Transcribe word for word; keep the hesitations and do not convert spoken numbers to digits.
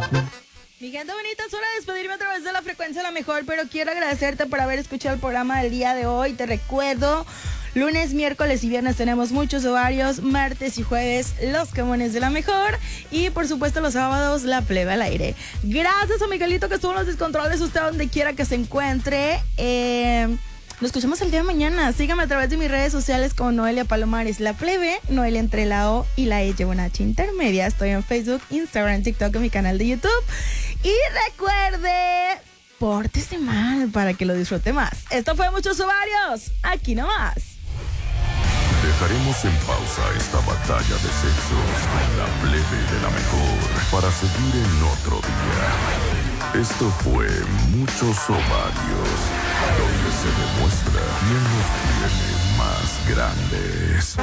Mi gente bonita, es hora de despedirme a través de la frecuencia La Mejor, pero quiero agradecerte por haber escuchado el programa del día de hoy. Te recuerdo, lunes, miércoles y viernes tenemos muchos ovarios, martes y jueves los camones de La Mejor y por supuesto los sábados la plebe al aire. Gracias a Miguelito que estuvo en los descontroles, usted donde quiera que se encuentre. Eh... Nos escuchamos el día de mañana. Síganme a través de mis redes sociales como Noelia Palomares, la plebe, Noelia entre la O y la E lleva una H intermedia. Estoy en Facebook, Instagram, TikTok y mi canal de YouTube. Y recuerde, pórtese mal para que lo disfrute más. Esto fue Muchos Ovarios, aquí nomás. Dejaremos en pausa esta batalla de sexos con la plebe de La Mejor para seguir en otro día. Esto fue Muchos Ovarios, donde se demuestra quién los tiene más grandes.